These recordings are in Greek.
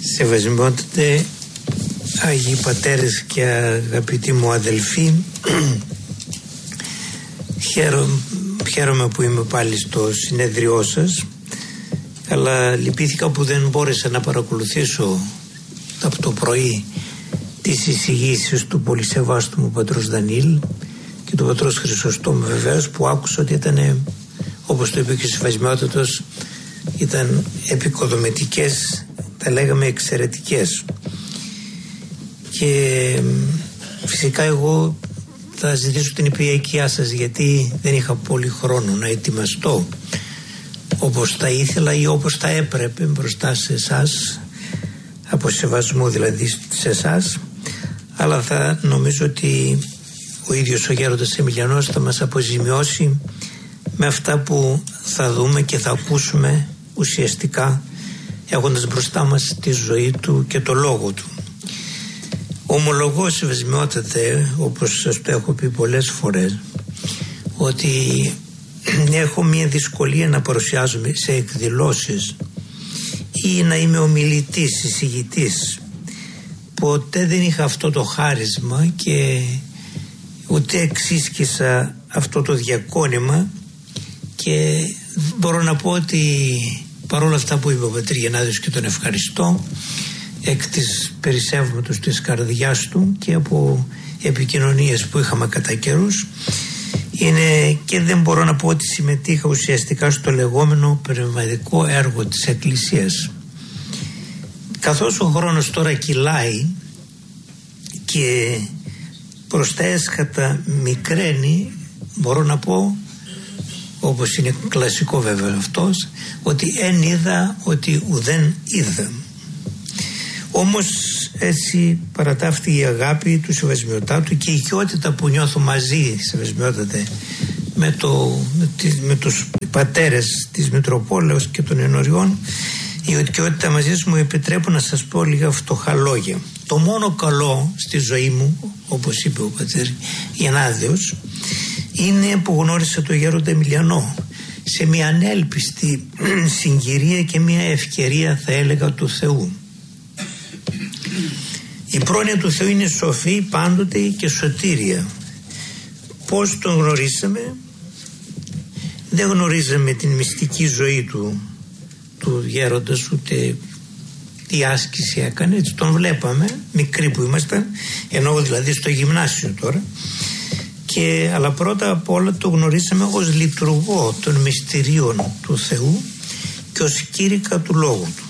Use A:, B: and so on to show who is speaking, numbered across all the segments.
A: Σεβασμιότατε Άγιοι Πατέρες και αγαπητοί μου αδελφοί, χαίρομαι που είμαι πάλι στο συνέδριό σας, αλλά λυπήθηκα που δεν μπόρεσα να παρακολουθήσω από το πρωί τις εισηγήσεις του πολυσεβάστου μου πατρός Δανίλ και του πατρός Χρυσοστόμου βεβαίως, που άκουσα ότι ήταν, όπως το είπε και ο Σεβασμιότατος, ήταν επικοδομητικές, τα λέγαμε εξαιρετικές. Και φυσικά εγώ θα ζητήσω την υπηρεσία σας, γιατί δεν είχα πολύ χρόνο να ετοιμαστώ όπως θα ήθελα ή όπως θα έπρεπε μπροστά σε εσάς, από σεβασμό δηλαδή σε εσάς, αλλά θα νομίζω ότι ο ίδιος ο Γέροντας Εμιλιανός θα μας αποζημιώσει με αυτά που θα δούμε και θα ακούσουμε ουσιαστικά, έχοντας μπροστά μας τη ζωή του και το λόγο του. Ομολογώ, Σεβασμιότατε, όπως σας το έχω πει πολλές φορές, ότι έχω μια δυσκολία να παρουσιάζομαι σε εκδηλώσεις ή να είμαι ομιλητής, εισηγητής. Ποτέ δεν είχα αυτό το χάρισμα και ούτε εξίσκησα αυτό το διακόνημα, και μπορώ να πω ότι παρόλα αυτά που είπε ο πατήρ Γεννάδιος, και τον ευχαριστώ εκ της περισσεύματος της καρδιάς του και από επικοινωνίες που είχαμε κατά καιρούς, είναι, και δεν μπορώ να πω ότι συμμετείχα ουσιαστικά στο λεγόμενο πνευματικό έργο της Εκκλησίας. Καθώς ο χρόνος τώρα κυλάει και προς τα έσχατα μικραίνει, μπορώ να πω, όπως είναι κλασικό βέβαια αυτός, ότι εν είδα ότι ουδέν είδα. Όμως έτσι παρατάφθη η αγάπη του Σεβασμιωτάτου και η οικειότητα που νιώθω μαζί, Σεβασμιότατε, με τους πατέρες της Μητροπόλεως και των Ενωριών. Η οικειότητα μαζί μου επιτρέπουν να σας πω λίγα φτωχά λόγια. Το μόνο καλό στη ζωή μου, όπως είπε ο πατέρ Γεννάδιος, είναι που γνώρισα τον Γέροντα Εμιλιανό σε μια ανέλπιστη συγκυρία και μια ευκαιρία, θα έλεγα, του Θεού. Η πρόνοια του Θεού είναι σοφή πάντοτε και σωτήρια. Πώς τον γνωρίσαμε? Δεν γνωρίζαμε την μυστική ζωή του γέροντας, ούτε τι άσκηση έκανε, έτσι τον βλέπαμε μικροί που ήμασταν, ενώ δηλαδή στο γυμνάσιο τώρα, αλλά πρώτα απ' όλα το γνωρίσαμε ως λειτουργό των μυστηρίων του Θεού και ως κήρυκα του Λόγου του.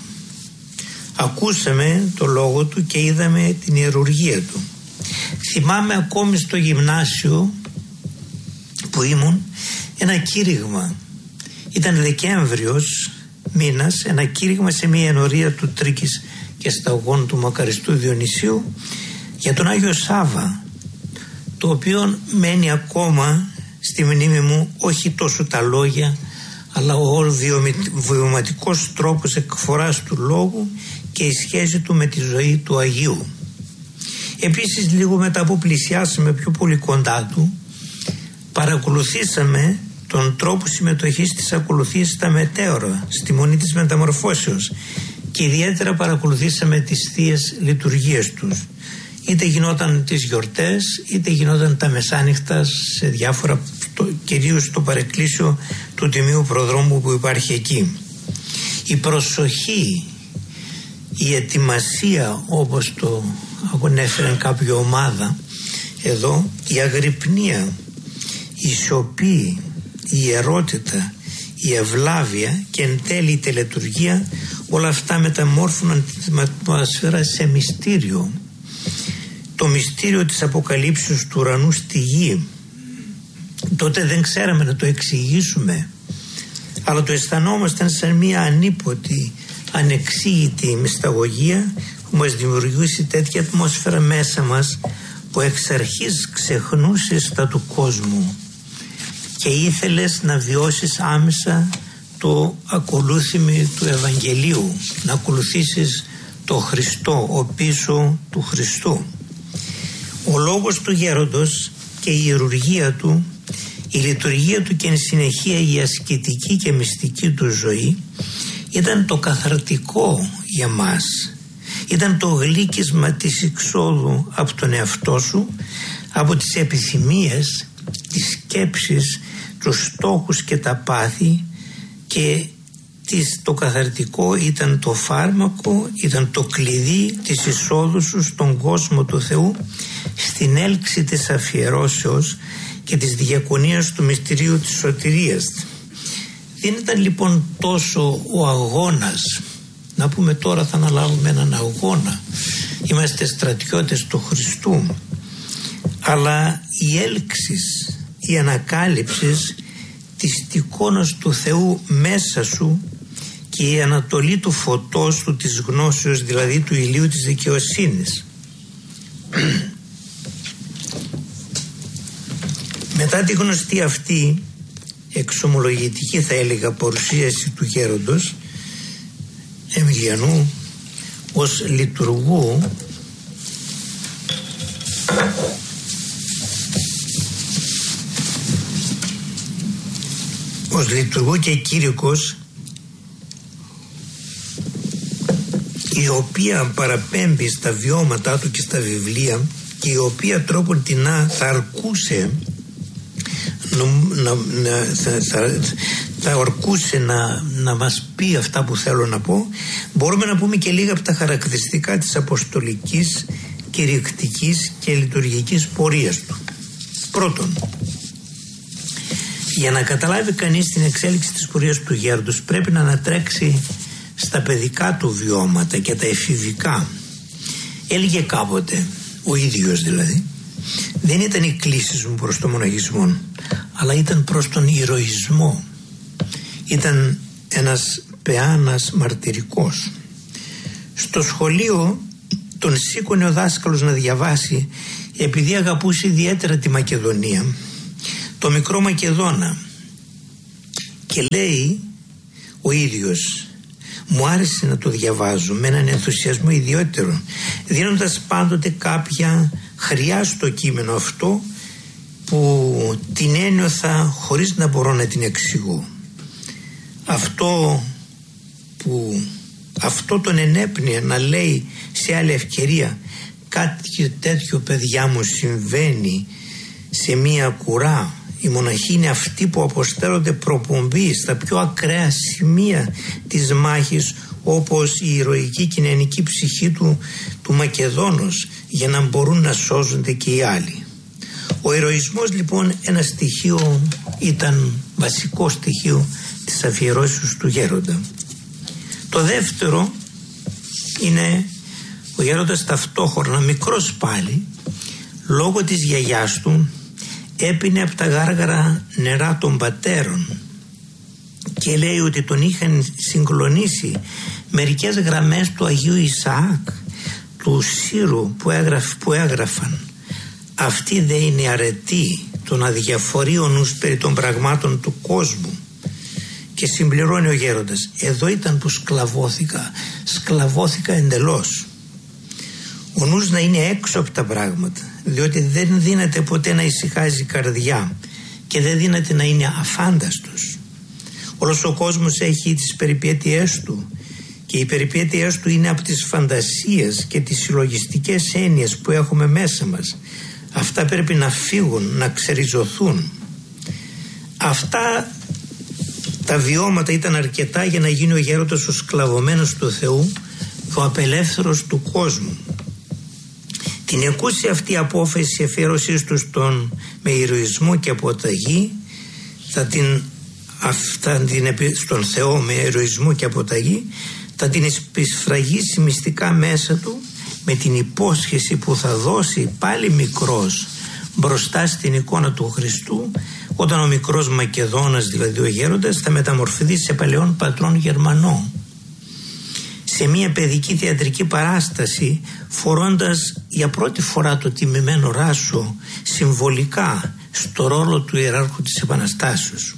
A: Ακούσαμε το Λόγο του και είδαμε την ιερουργία του. Θυμάμαι ακόμη στο γυμνάσιο που ήμουν ένα κήρυγμα, ήταν Δεκέμβριος μήνας, ένα κήρυγμα σε μια ενορία του Τρίκης και σταγών του Μακαριστού Διονυσίου για τον Άγιο Σάββα, το οποίο μένει ακόμα στη μνήμη μου, όχι τόσο τα λόγια, αλλά ο βιωματικός τρόπος εκφοράς του λόγου και η σχέση του με τη ζωή του Αγίου. Επίσης, λίγο μετά που πλησιάσαμε πιο πολύ κοντά του, παρακολουθήσαμε τον τρόπο συμμετοχής της ακολουθίας στα μετέωρα, στη Μονή της Μεταμορφώσεως, και ιδιαίτερα παρακολουθήσαμε τις θείες λειτουργίες τους. Είτε γινόταν τις γιορτές, είτε γινόταν τα μεσάνυχτα σε διάφορα, κυρίως στο παρεκκλήσιο του Τιμίου Προδρόμου που υπάρχει εκεί. Η προσοχή, η ετοιμασία, όπως το ανέφεραν κάποια ομάδα εδώ, η αγρυπνία, η σιωπή, η ιερότητα, η ευλάβεια και εν τέλει η τελετουργία, όλα αυτά μεταμόρφωναν την ατμόσφαιρα σε μυστήριο. Το μυστήριο της αποκαλύψεως του ουρανού στη γη. Τότε δεν ξέραμε να το εξηγήσουμε, αλλά το αισθανόμασταν σαν μια ανίποτη, ανεξήγητη μυσταγωγία που μας δημιουργούσε τέτοια ατμόσφαιρα μέσα μας, που εξ αρχής ξεχνούσες τα του κόσμου και ήθελες να βιώσεις άμεσα το ακολούθημα του Ευαγγελίου, να ακολουθήσεις το Χριστό, ο πίσω του Χριστού. Ο λόγος του γέροντος και η ιερουργία του, η λειτουργία του και εν συνεχεία η ασκητική και μυστική του ζωή ήταν το καθαρτικό για μας. Ήταν το γλύκισμα της εξόδου από τον εαυτό σου, από τις επιθυμίες, τις σκέψεις, τους στόχους και τα πάθη, και το καθαρτικό ήταν το φάρμακο, ήταν το κλειδί της εισόδου σου στον κόσμο του Θεού, στην έλξη της αφιερώσεως και της διακονίας του μυστηρίου της σωτηρίας. Δεν ήταν λοιπόν τόσο ο αγώνας, να πούμε τώρα θα αναλάβουμε έναν αγώνα, είμαστε στρατιώτες του Χριστού, αλλά η έλξης, η ανακάλυψης της εικόνας του Θεού μέσα σου και η ανατολή του φωτός του, της γνώσεως, δηλαδή του ηλίου της δικαιοσύνης. Μετά τη γνωστή αυτή εξομολογητική, θα έλεγα, παρουσίαση του γέροντος Εμιλιανού ως λειτουργού, και κήρυκος, η οποία παραπέμπει στα βιώματά του και στα βιβλία και η οποία τρόπον τεινά θα αρκούσε να μας πει αυτά που θέλω να πω. Μπορούμε να πούμε και λίγα από τα χαρακτηριστικά της αποστολικής, κηρυκτικής και λειτουργικής πορείας του. Πρώτον, για να καταλάβει κανείς την εξέλιξη της πορείας του γέροντος πρέπει να ανατρέξει στα παιδικά του βιώματα και τα εφηβικά. Έλεγε κάποτε, ο ίδιος δηλαδή, δεν ήταν οι κλήσεις μου προς τον μοναχισμό, αλλά ήταν προς τον ηρωισμό. Ήταν ένας πεάνας μαρτυρικός. Στο σχολείο τον σήκωνε ο δάσκαλος να διαβάσει, επειδή αγαπούσε ιδιαίτερα τη Μακεδονία, το μικρό Μακεδόνα, και λέει ο ίδιος, μου άρεσε να το διαβάζω με έναν ενθουσιασμό ιδιαίτερο, δίνοντας πάντοτε κάποια χρειά στο κείμενο αυτό που την ένιωθα χωρίς να μπορώ να την εξηγώ. Αυτό τον ενέπνεε να λέει σε άλλη ευκαιρία, κάτι τέτοιο παιδιά μου συμβαίνει σε μία κουρά. Οι μοναχοί είναι αυτοί που αποστέλλονται προπομπή στα πιο ακραία σημεία της μάχης, όπως η ηρωική κοινωνική ψυχή του Μακεδόνος, για να μπορούν να σώζονται και οι άλλοι. Ο ηρωισμός λοιπόν ένα στοιχείο, ήταν βασικό στοιχείο της αφιερώσεως του γέροντα. Το δεύτερο είναι ο γέροντας ταυτόχρονα, μικρός πάλι, λόγω της γιαγιάς του έπινε από τα γάργαρα νερά των πατέρων, και λέει ότι τον είχαν συγκλονίσει μερικές γραμμές του Αγίου Ισαάκ, του Σύρου, που έγραφαν «Αυτή δε είναι αρετή, το να διαφορεί ο νους περί των πραγμάτων του κόσμου». Και συμπληρώνει ο γέροντας, εδώ ήταν που σκλαβώθηκα εντελώς. Ο νους να είναι έξω από τα πράγματα, διότι δεν δύναται ποτέ να ησυχάζει η καρδιά και δεν δύναται να είναι αφάνταστος. Όλος ο κόσμος έχει τις περιπέτειές του, και οι περιπέτειές του είναι από τις φαντασίες και τις συλλογιστικές έννοιες που έχουμε μέσα μας. Αυτά πρέπει να φύγουν, να ξεριζωθούν. Αυτά τα βιώματα ήταν αρκετά για να γίνει ο γέροντας ο σκλαβωμένος του Θεού και ο απελεύθερος του κόσμου. Την εκούσια αυτή απόφαση αφιέρωσής του με ηρωισμό και αποταγή στον Θεό με ηρωισμό και αποταγή θα την επισφραγίσει μυστικά μέσα του, με την υπόσχεση που θα δώσει πάλι μικρός μπροστά στην εικόνα του Χριστού, όταν ο μικρός Μακεδόνας, δηλαδή ο γέροντας, θα μεταμορφωθεί σε παλαιών πατρών Γερμανό, σε μια παιδική θεατρική παράσταση, φορώντας για πρώτη φορά το τιμημένο ράσο συμβολικά στο ρόλο του ιεράρχου της Επαναστάσεως.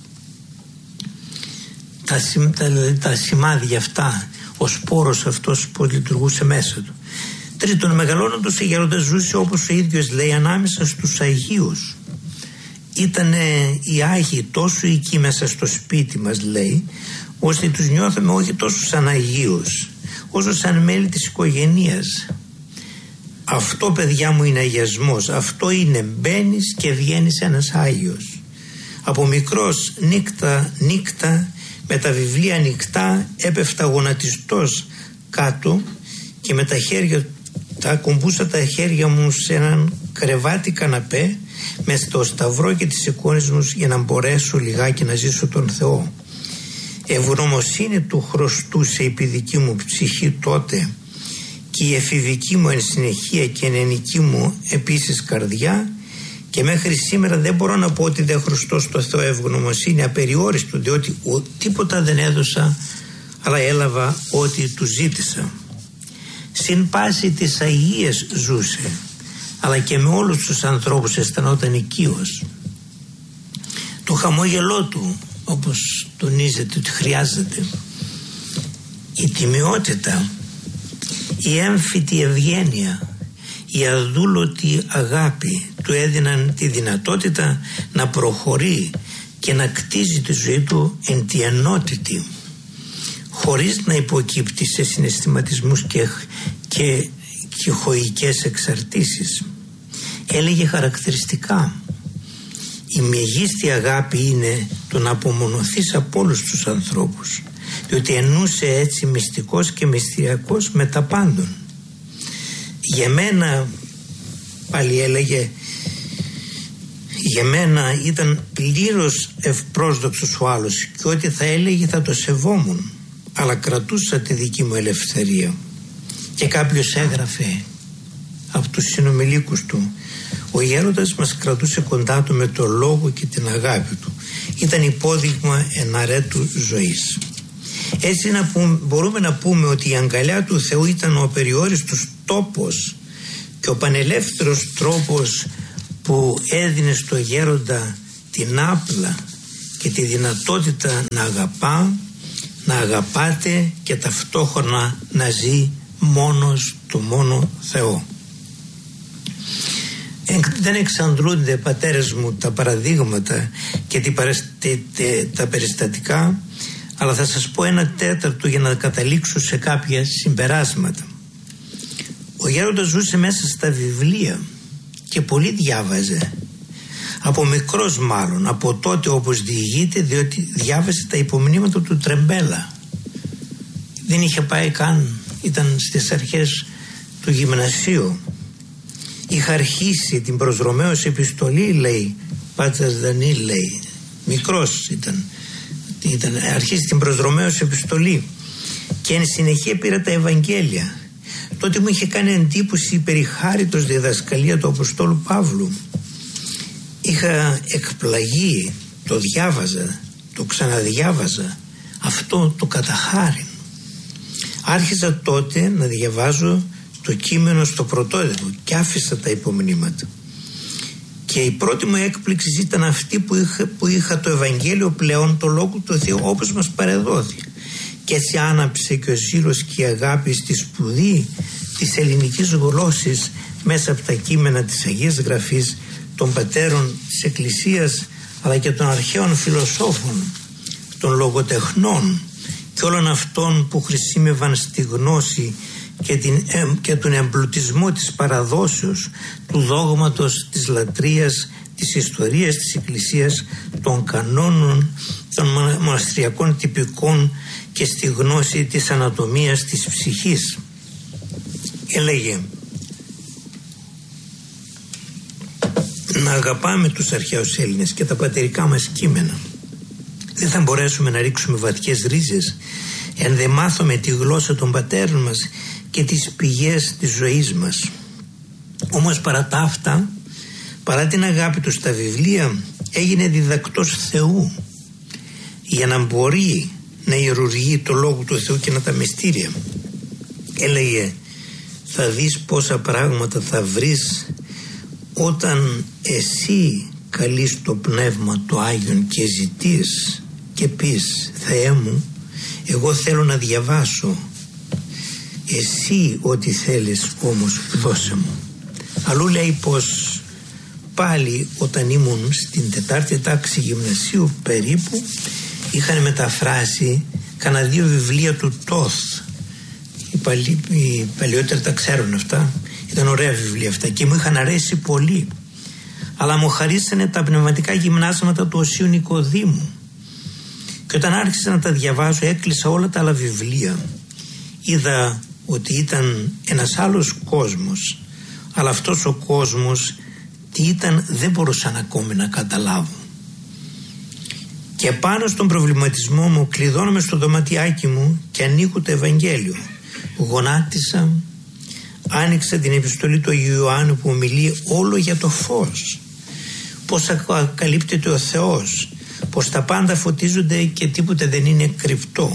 A: Τα σημάδια αυτά, ο σπόρος αυτός που λειτουργούσε μέσα του. Τρίτον, μεγαλώνοντας ο γέροντας ζούσε, όπως ο ίδιος λέει, ανάμεσα στους Αγίους. Ήτανε οι Άγιοι τόσο εκεί μέσα στο σπίτι μας, λέει, ώστε τους νιώθαμε όχι τόσο σαν Αγίους, όσο σαν μέλη της οικογένειας. Αυτό, παιδιά μου, είναι αγιασμός. Αυτό είναι μπαίνεις και βγαίνεις ένας Άγιος. Από μικρός νύκτα με τα βιβλία ανοιχτά έπεφτα γονατιστός κάτω και με τα χέρια, τα ακουμπούσα τα χέρια μου σε έναν κρεβάτι καναπέ με το σταυρό και τις εικόνες μου για να μπορέσω λιγάκι να ζήσω τον Θεό. Ευγνωμοσύνη του χρωστούσε η παιδική μου ψυχή τότε και η εφηβική μου εν συνεχεία και η νεανική μου επίσης καρδιά, και μέχρι σήμερα δεν μπορώ να πω ότι δεν χρωστώ στο Θεό ευγνωμοσύνη απεριόριστο, διότι τίποτα δεν έδωσα, αλλά έλαβα ό,τι του ζήτησα. Συν πάση της Αγίας ζούσε, αλλά και με όλους τους ανθρώπους αισθανόταν οικείος. Το χαμόγελό του, όπως τονίζεται ότι χρειάζεται, η τιμιότητα, η έμφυτη ευγένεια, η αδούλωτη αγάπη του έδιναν τη δυνατότητα να προχωρεί και να κτίζει τη ζωή του εν τη ενότητη, χωρίς να υποκύπτει σε συναισθηματισμούς και χωικές εξαρτήσεις. Έλεγε χαρακτηριστικά: η μεγίστη αγάπη είναι το να απομονωθείς από όλους τους ανθρώπους, διότι εννοούσε έτσι μυστικός και μυστηριακός με τα πάντων. Για μένα, πάλι έλεγε, για μένα ήταν πλήρως ευπρόσδοξος ο άλλος και ό,τι θα έλεγε θα το σεβόμουν, αλλά κρατούσα τη δική μου ελευθερία. Και κάποιος έγραφε από τους συνομιλίκους του: ο γέροντας μας κρατούσε κοντά του με το λόγο και την αγάπη του. Ήταν υπόδειγμα εναρέτου ζωής. Έτσι μπορούμε να πούμε ότι η αγκαλιά του Θεού ήταν ο απεριόριστος τόπος και ο πανελεύθερος τρόπος που έδινε στο γέροντα την άπλα και τη δυνατότητα να αγαπά, να αγαπάται και ταυτόχρονα να ζει μόνος το μόνο Θεό. Δεν εξαντλούνται, πατέρες μου, τα παραδείγματα και τα περιστατικά, αλλά θα σας πω ένα τέταρτο για να καταλήξω σε κάποια συμπεράσματα. Ο γέροντας ζούσε μέσα στα βιβλία και πολύ διάβαζε. Από μικρός μάλλον, από τότε όπως διηγείται, διότι διάβασε τα υπομνήματα του Τρεμπέλα. Δεν είχε πάει καν, ήταν στις αρχές του γυμνασίου. Είχα αρχίσει την προς Ρωμαίος επιστολή, λέει, Πάτερ Δανίλ, λέει, μικρός ήταν αρχίσει την προς Ρωμαίος επιστολή και εν συνεχεία πήρα τα Ευαγγέλια. Τότε μου είχε κάνει εντύπωση η περιχάριτος διδασκαλία του Αποστόλου Παύλου. Είχα εκπλαγεί, το διάβαζα, το ξαναδιάβαζα, αυτό το καταχάριν. Άρχισα τότε να διαβάζω το κείμενο στο πρωτότυπο και άφησα τα υπομνήματα. Και η πρώτη μου έκπληξη ήταν αυτή που είχα το Ευαγγέλιο πλέον, το Λόγο του Θεού όπως μας παρεδόθη. Και έτσι άναψε και ο ζήλος και η αγάπη στη σπουδή της ελληνικής γλώσσης μέσα από τα κείμενα της Αγίας Γραφής, των πατέρων της Εκκλησίας, αλλά και των αρχαίων φιλοσόφων, των λογοτεχνών και όλων αυτών που χρησιμεύαν στη γνώση και τον εμπλουτισμό της παραδόσεως, του δόγματος, της λατρείας, της ιστορίας της Εκκλησίας, των κανόνων, των μοναστηριακών τυπικών και στη γνώση της ανατομίας της ψυχής. Έλεγε να αγαπάμε τους αρχαίους Έλληνες και τα πατερικά μας κείμενα. Δεν θα μπορέσουμε να ρίξουμε βαθιές ρίζες εάν δεν μάθουμε τη γλώσσα των πατέρων μας και τις πηγές της ζωής μας. Όμως παρά τα αυτά, παρά την αγάπη του στα βιβλία, έγινε διδακτός Θεού για να μπορεί να ιερουργεί το Λόγο του Θεού και να τα μυστήρια. Έλεγε, θα δεις πόσα πράγματα θα βρεις όταν εσύ καλείς το Πνεύμα το Άγιον και ζητείς και πεις, Θεέ μου, εγώ θέλω να διαβάσω, εσύ ό,τι θέλεις όμως δώσε μου. Αλλού λέει πως πάλι όταν ήμουν στην 4η τάξη γυμνασίου περίπου, είχαν μεταφράσει κανένα 2 βιβλία του Τόθ, οι παλιότεροι τα ξέρουν αυτά. Ήταν ωραία βιβλία αυτά και μου είχαν αρέσει πολύ. Αλλά μου χαρίσανε τα πνευματικά γυμνάσματα του Οσίου Νικοδήμου. Και όταν άρχισα να τα διαβάζω, έκλεισα όλα τα άλλα βιβλία. Είδα ότι ήταν ένας άλλος κόσμος, αλλά αυτός ο κόσμος τι ήταν δεν μπορούσα ακόμη να καταλάβω. Και πάνω στον προβληματισμό μου κλειδώνομαι στο δωματιάκι μου και ανοίγω το Ευαγγέλιο. Γονάτισα, άνοιξα την επιστολή του Αγίου Ιωάννου που μιλεί όλο για το φως. Πώς ακαλύπτεται ο Θεός, πως τα πάντα φωτίζονται και τίποτε δεν είναι κρυπτό.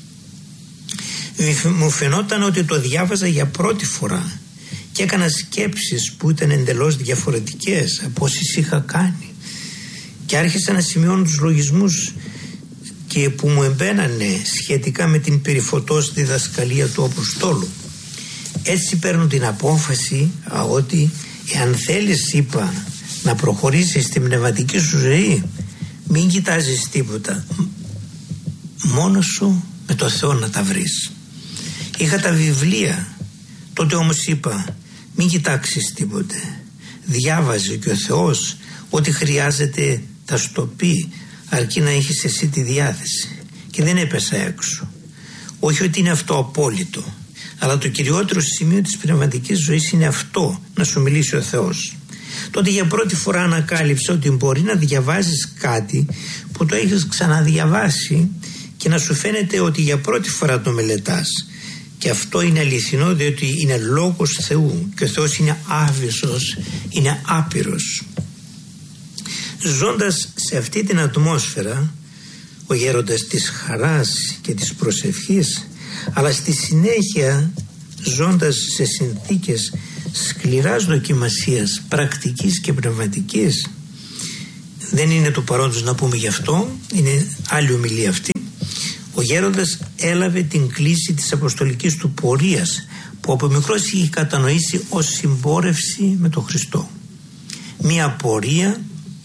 A: Μου φαινόταν ότι το διάβαζα για πρώτη φορά και έκανα σκέψεις που ήταν εντελώς διαφορετικές από όσες είχα κάνει και άρχισα να σημειώνω τους λογισμούς και που μου εμπαίνανε σχετικά με την περιφωτός διδασκαλία του Αποστόλου. Έτσι παίρνω την απόφαση ότι εάν θέλεις, είπα, να προχωρήσεις στην πνευματική σου ζωή, μην κοιτάζεις τίποτα, μόνος σου με το Θεό να τα βρεις. Είχα τα βιβλία, τότε όμως είπα μην κοιτάξεις τίποτε, διάβαζε και ο Θεός ό,τι χρειάζεται θα σου το πει, αρκεί να έχεις εσύ τη διάθεση. Και δεν έπεσα έξω. Όχι ότι είναι αυτό απόλυτο, αλλά το κυριότερο σημείο της πνευματικής ζωής είναι αυτό, να σου μιλήσει ο Θεός. Τότε για πρώτη φορά ανακάλυψα ότι μπορεί να διαβάζεις κάτι που το έχεις ξαναδιαβάσει και να σου φαίνεται ότι για πρώτη φορά το μελετάς. Και αυτό είναι αληθινό, διότι είναι λόγος Θεού και ο Θεός είναι άβυσσος, είναι άπειρος. Ζώντας σε αυτή την ατμόσφαιρα, ο γέροντας της χαράς και της προσευχής, αλλά στη συνέχεια ζώντας σε συνθήκες σκληράς δοκιμασίας πρακτικής και πνευματικής, δεν είναι του παρόντος να πούμε γι' αυτό, είναι άλλη ομιλία αυτή. Ο γέροντας έλαβε την κλίση της αποστολικής του πορείας που από μικρός είχε κατανοήσει ως συμπόρευση με τον Χριστό. Μια πορεία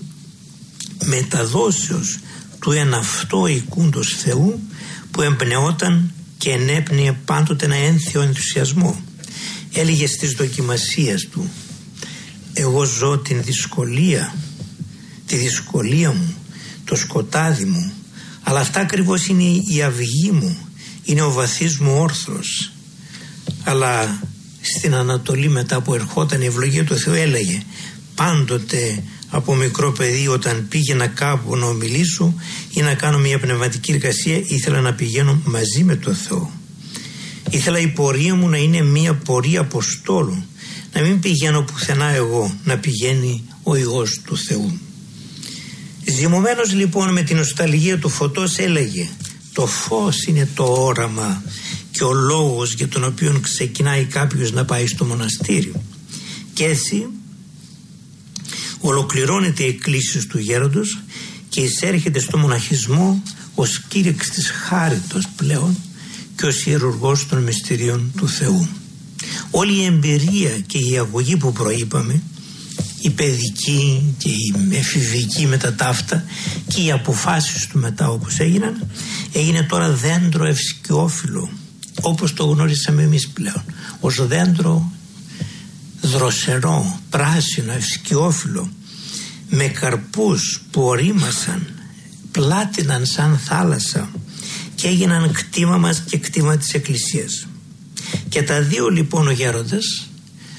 A: μεταδόσεως του εν αυτό οικούντος Θεού που εμπνεόταν και ενέπνεε πάντοτε ένα ένθιο ενθουσιασμό. Έλεγε στις δοκιμασίες του, εγώ ζω την δυσκολία, τη δυσκολία μου, το σκοτάδι μου, αλλά αυτά ακριβώς είναι η αυγή μου, είναι ο βαθύς μου όρθρος. Αλλά στην Ανατολή μετά που ερχόταν η ευλογία του Θεού έλεγε πάντοτε από μικρό παιδί όταν πήγαινα κάπου να ομιλήσω ή να κάνω μια πνευματική εργασία ήθελα να πηγαίνω μαζί με τον Θεό. Ήθελα η πορεία μου να είναι μια πορεία Αποστόλου, να μην πηγαίνω πουθενά εγώ, να πηγαίνει ο Υιός του Θεού. Ζυμωμένος λοιπόν με την νοσταλγία του φωτός έλεγε το φως είναι το όραμα και ο λόγος για τον οποίο ξεκινάει κάποιος να πάει στο μοναστήριο. Και έτσι ολοκληρώνεται η εκκλήση του γέροντος και εισέρχεται στο μοναχισμό ως κήρυξ της χάριτος πλέον και ως ιερουργός των μυστηρίων του Θεού. Όλη η εμπειρία και η αγωγή που προείπαμε, η παιδική και η εφηβική μετά ταύτα και οι αποφάσεις του μετά όπως έγινε τώρα δέντρο ευσκιόφυλλο όπως το γνωρίσαμε εμείς πλέον, ως δέντρο δροσερό, πράσινο, ευσκιόφυλλο με καρπούς που ορίμασαν, πλάτιναν σαν θάλασσα και έγιναν κτήμα μας και κτήμα της Εκκλησίας. Και τα δύο λοιπόν ο γέροντας,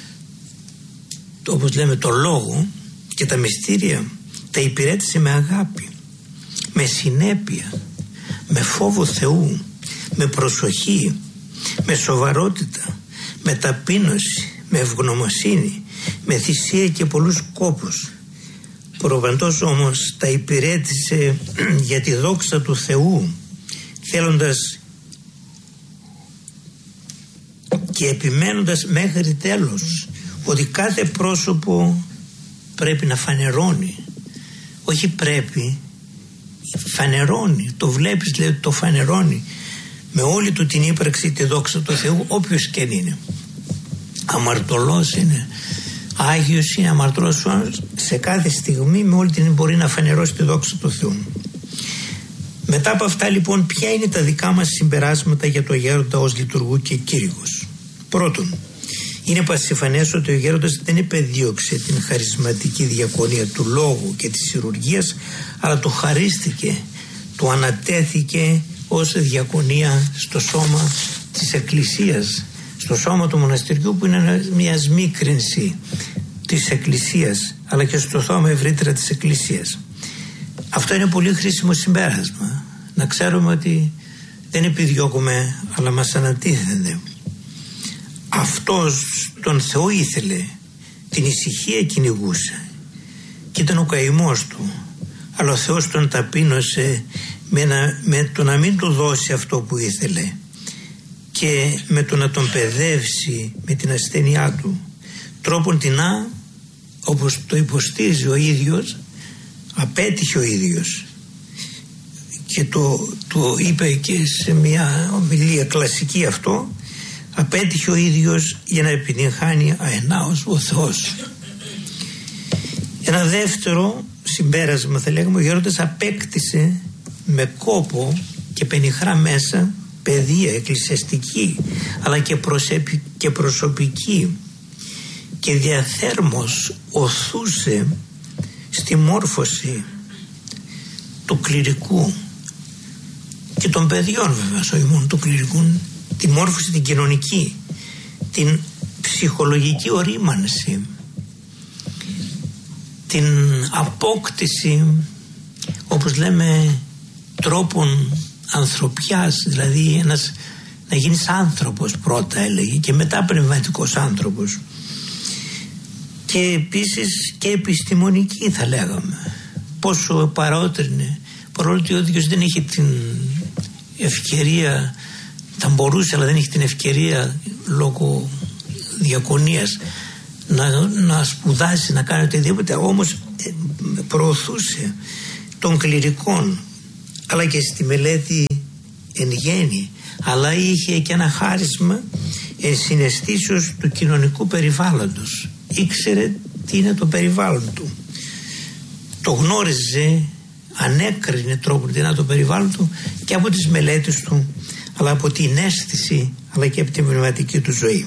A: όπως λέμε το λόγο και τα μυστήρια, τα υπηρέτησε με αγάπη, με συνέπεια, με φόβο Θεού, με προσοχή, με σοβαρότητα, με ταπείνωση, με ευγνωμοσύνη, με θυσία και πολλούς κόπους. Προπαντός όμως τα υπηρέτησε για τη δόξα του Θεού, θέλοντας και επιμένοντας μέχρι τέλος ότι κάθε πρόσωπο πρέπει να φανερώνει, όχι πρέπει, φανερώνει, το βλέπεις λέει το φανερώνει με όλη του την ύπαρξη τη δόξα του Θεού όποιος και είναι. Αμαρτωλός είναι, Άγιος είναι, αμαρτωλός σε κάθε στιγμή με όλη την μπορεί να φανερώσει τη δόξα του Θεού. Μετά από αυτά λοιπόν, ποια είναι τα δικά μας συμπεράσματα για το γέροντα ως λειτουργού και κήρυγος? Πρώτον, είναι πασιφανές ότι ο γέροντας δεν επεδίωξε την χαρισματική διακονία του λόγου και της χειρουργίας, αλλά του χαρίστηκε, του ανατέθηκε ως διακονία στο σώμα της Εκκλησίας, στο σώμα του μοναστηριού, που είναι μια σμίκρινση της Εκκλησίας, αλλά και στο σώμα ευρύτερα της Εκκλησίας. Αυτό είναι πολύ χρήσιμο συμπέρασμα, να ξέρουμε ότι δεν επιδιώκουμε, αλλά μας ανατίθενται. Αυτός τον Θεό ήθελε, την ησυχία κυνηγούσε και ήταν ο καημός του, αλλά ο Θεός τον ταπείνωσε με το να μην του δώσει αυτό που ήθελε και με το να τον παιδεύσει με την ασθένειά του, τρόπον τεινά, όπως το υποστήριζε ο ίδιος, απέτυχε ο ίδιος και το είπε και σε μια ομιλία κλασική αυτό, απέτυχε ο ίδιος για να επιτυγχάνει αενάως ο Θεός. Ένα δεύτερο συμπέρασμα, θα λέγαμε, ο γέροντας απέκτησε με κόπο και πενιχρά μέσα παιδεία εκκλησιαστική, αλλά και προσωπική, και διαθέρμος οθούσε στη μόρφωση του κληρικού και των παιδιών, βέβαια, όχι μόνο του κληρικού, τη μόρφωση την κοινωνική, την ψυχολογική ορίμανση, την απόκτηση, όπως λέμε, τρόπων ανθρωπιάς, δηλαδή να γίνεις άνθρωπος πρώτα, έλεγε, και μετά πνευματικός άνθρωπος, και επίσης και επιστημονική, θα λέγαμε, πόσο παρότρινε, παρόλο ότι ο ίδιος δεν είχε την ευκαιρία, θα μπορούσε, αλλά δεν είχε την ευκαιρία λόγω διακονίας να σπουδάσει, να κάνει οτιδήποτε, όμως προωθούσε των κληρικών, αλλά και στη μελέτη εν γέννη, αλλά είχε και ένα χάρισμα συναισθήσεως του κοινωνικού περιβάλλοντος. Ήξερε τι είναι το περιβάλλον του, το γνώριζε, ανέκρινε τρόπον δυνατό το περιβάλλον του και από τις μελέτες του, αλλά από την αίσθηση, αλλά και από την πνευματική του ζωή.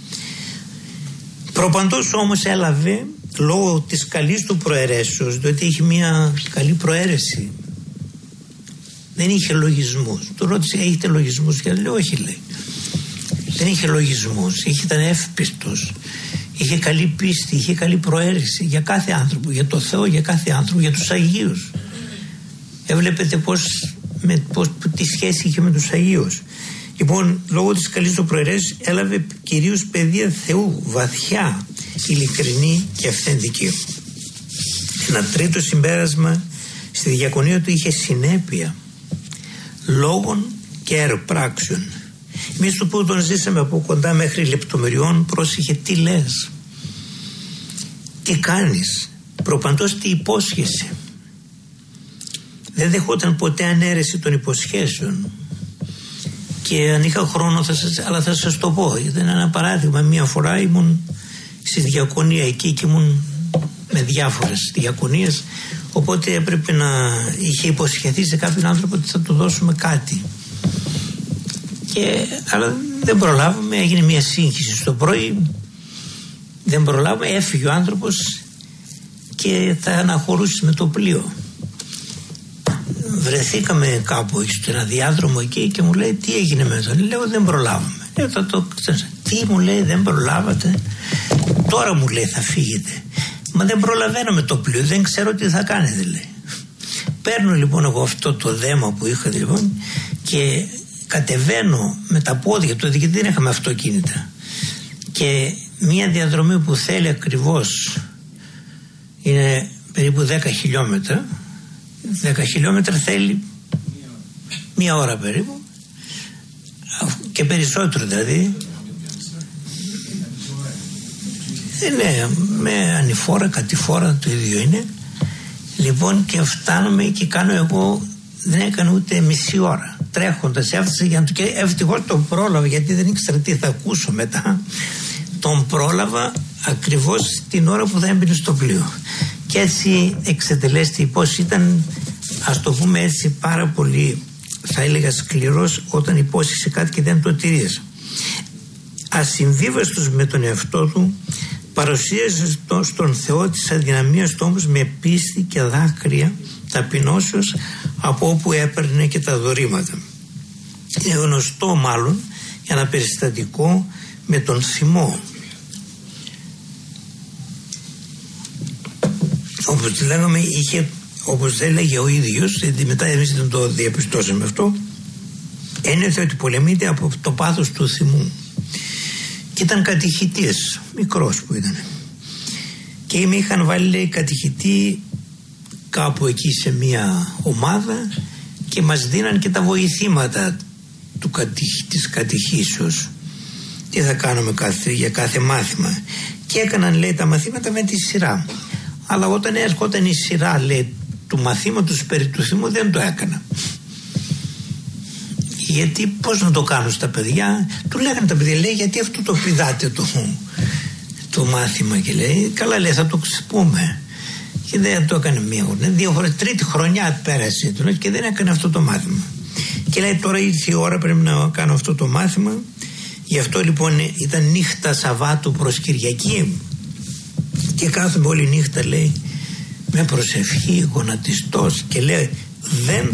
A: Προπαντός όμως έλαβε, λόγω της καλής του προαιρέσεως, διότι είχε μια καλή προαίρεση, δεν είχε λογισμούς. Του ρώτησε, έχετε λογισμούς? Και λέει, όχι, λέει. Δεν είχε λογισμούς, ήταν εύπιστος, είχε καλή πίστη, είχε καλή προαίρεση για κάθε άνθρωπο, για το Θεό, για κάθε άνθρωπο, για τους Αγίους. Έβλεπετε τι σχέση είχε με τους Αγίους. Λοιπόν, λόγω της καλής του προαιρέσεως έλαβε κυρίως παιδεία Θεού, βαθιά, ειλικρινή και αυθεντική. Ένα τρίτο συμπέρασμα, στη διακονία του είχε συνέπεια λόγων και ερπράξεων. Εμείς που τον ζήσαμε από κοντά μέχρι λεπτομεριών, πρόσεχε τι λες, τι κάνεις, προπαντός τι υπόσχεσαι. Δεν δεχόταν ποτέ ανέρεση των υποσχέσεων. Και αν είχα χρόνο αλλά θα σας το πω. Ήταν ένα παράδειγμα. Μία φορά ήμουν στη διακονία εκεί και ήμουν με διάφορες διακονίες, οπότε έπρεπε να είχε υποσχεθεί σε κάποιον άνθρωπο ότι θα του δώσουμε κάτι. Αλλά δεν προλάβαμε, έγινε μια σύγχυση στο πρωί, δεν προλάβαμε, έφυγε ο άνθρωπος και θα αναχωρούσε με το πλοίο. Βρεθήκαμε κάπου στο ένα διάδρομο εκεί και μου λέει, τι έγινε με τον? Λέω, δεν προλάβαμε. Τι, μου λέει, δεν προλάβατε? Τώρα, μου λέει, θα φύγετε. Μα δεν προλαβαίνω το πλοίο, δεν ξέρω τι θα κάνετε, λέει. Παίρνω λοιπόν εγώ αυτό το δέμα που είχα λοιπόν και κατεβαίνω με τα πόδια του, γιατί δεν είχαμε αυτοκίνητα, και μια διαδρομή που θέλει ακριβώς είναι περίπου 10 χιλιόμετρα. 10 χιλιόμετρα θέλει μία ώρα περίπου και περισσότερο, δηλαδή ναι, με ανηφόρα, κατηφόρα, το ίδιο είναι. Λοιπόν, και φτάνουμε και κάνω εγώ, δεν έκανα ούτε μισή ώρα τρέχοντας, έφτασα για να του, και ευτυχώς τον πρόλαβα, γιατί δεν ήξερα τι θα ακούσω μετά. Τον πρόλαβα ακριβώς την ώρα που θα έμπαινε στο πλοίο και έτσι εξετελέστη η υπόθεση. Ήταν ας το πούμε έτσι, πάρα πολύ, θα έλεγα σκληρός, όταν υπόσχεσαι κάτι και δεν το τηρείς. Ασυμβίβαστος με τον εαυτό του, παρουσίασε στον Θεό της αδυναμίας του όμως με πίστη και δάκρυα ταπεινώσεως από όπου έπαιρνε και τα δωρήματα. Είναι γνωστό μάλλον για ένα περιστατικό με τον θυμό, όπως λέγαμε, είχε, όπως έλεγε ο ίδιος, γιατί μετά εμείς δεν το διαπιστώσαμε αυτό, ένιωθε ότι πολεμείται από το πάθος του θυμού και ήταν κατηχητής, μικρός που ήταν, και με είχαν βάλει, λέει, κατηχητή κάπου εκεί σε μια ομάδα και μας δίναν και τα βοηθήματα της κατηχήσεως, τι θα κάνουμε για κάθε μάθημα, και έκαναν, λέει, τα μαθήματα με τη σειρά. Αλλά όταν έρχονταν η σειρά, λέει, του μαθήματος περί του θυμού, δεν το έκανα. Γιατί πώς να το κάνω στα παιδιά, του λέγανε τα παιδιά, λέει, γιατί αυτό το πηδάτε το μάθημα, και λέει, καλά, λέει, θα το πούμε. Και δεν το έκανε μία χρονιά, 2 φορές, 3η χρονιά πέρασε και δεν έκανε αυτό το μάθημα. Και λέει, τώρα ήρθε η ώρα, πρέπει να κάνω αυτό το μάθημα. Γι' αυτό λοιπόν ήταν νύχτα Σαββάτου προς Κυριακή και κάθομαι όλη νύχτα, λέει, με προσευχή, γονατιστός, και λέει, δεν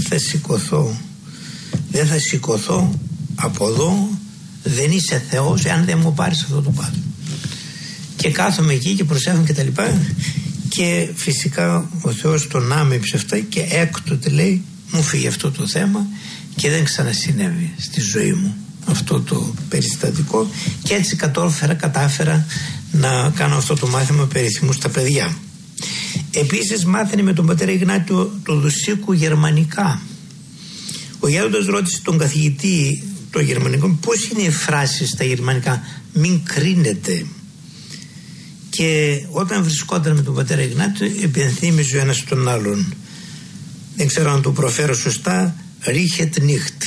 A: θα σηκωθώ από εδώ, δεν είσαι Θεός εάν δεν μου πάρεις αυτό το πάθημα. Και κάθομαι εκεί και προσεύχομαι και τα λοιπά, και φυσικά ο Θεός τον άμεψε αυτά και έκτοτε, λέει, μου φύγει αυτό το θέμα και δεν ξανασυνέβη στη ζωή μου αυτό το περιστατικό, και έτσι κατάφερα να κάνω αυτό το μάθημα περί θυμού στα παιδιά. Επίσης μάθαινε με τον πατέρα Ιγνάτιο του Δουσίκου γερμανικά. Ο Γέροντας ρώτησε τον καθηγητή το γερμανικό, πώς είναι οι φράσεις στα γερμανικά, μην κρίνετε. Και όταν βρισκόταν με τον πατέρα Ιγνάτιο, επενθύμιζε ο ένας τον άλλον, δεν ξέρω αν το προφέρω σωστά, ρίχετ νύχτ,